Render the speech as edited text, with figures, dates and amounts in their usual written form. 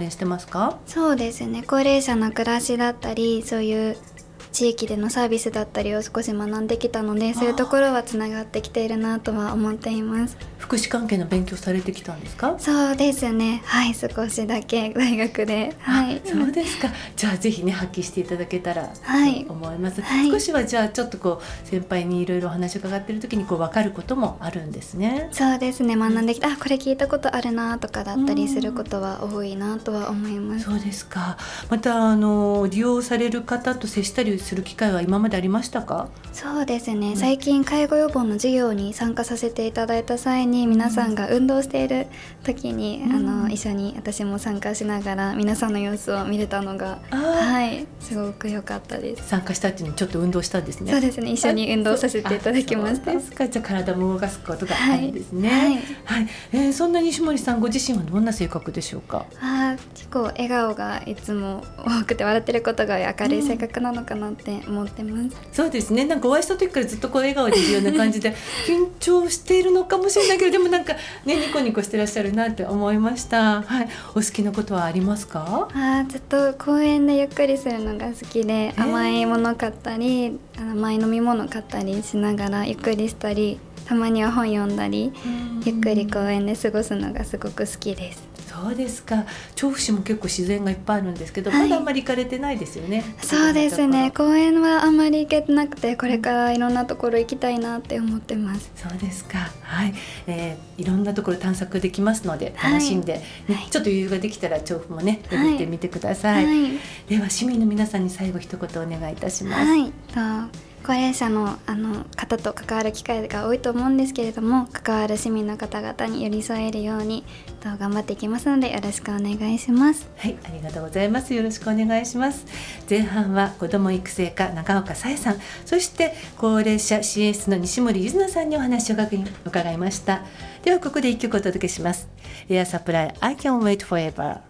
演してますか？ そうですね、高齢者の暮らしだったり、そういう地域でのサービスだったりを少し学んできたので、そういうところはつながってきているなとは思っています。 福祉関係の勉強されてきたんですか？ そうですね、はい、少しだけ大学で、はい、 そうですか。じゃあぜひね発揮していただけたらと思います、 はい、 少しはじゃあちょっとこう先輩にいろいろお話を伺っている時にこう分かることもあるんですね。 そうですね、学んできた、これ聞いたことあるなとかだったりすることは多いなとは思います。 そうですか。また利用される方と接したりする機会は今までありましたか？ そうですね、最近介護予防の授業に参加させていただいた際に、皆さんが運動している時に、一緒に私も参加しながら皆さんの様子を見れたのが、はい、すごく良かったです。 参加したっていうのにちょっと運動したんですね。 そうですね、一緒に運動させていただきました。 そうですか。じゃあ体も動かすことがあるんですね。はい、そんな西森さんご自身はどんな性格でしょうか？ 結構笑顔がいつも多くて、笑ってることが明るい性格なのかなって思ってます。 そうですね、なんかお会いした時からずっとこう笑顔でいるような感じで緊張しているのかもしれないけど、でもなんかねニコニコしてらっしゃるなって思いました。はい、お好きなことはありますか？ ずっと公園でゆっくりするのが好きで、甘いもの買ったり甘い飲み物買ったりしながらゆっくりしたり、たまには本読んだり、ゆっくり公園で過ごすのがすごく好きです。 そうですか。調布市も結構自然がいっぱいあるんですけど、まだあんまり行かれてないですよね。 そうですね、公園はあんまり行けてなくて、これからいろんなところ行きたいなって思ってます。 そうですか。はい、いろんなところ探索できますので楽しんで、ちょっと余裕ができたら調布もね巡ってみてください。では市民の皆さんに最後一言お願いいたします。 高齢者の方と関わる機会が多いと思うんですけれども、関わる市民の方々に寄り添えるように頑張っていきますので、よろしくお願いします。 はい、ありがとうございます。よろしくお願いします。前半は子ども育成課長岡紗恵さん、そして高齢者支援室の西森ゆずなさんにお話を伺いました。ではここで一曲お届けします。エアサプライ I Can Wait Forever。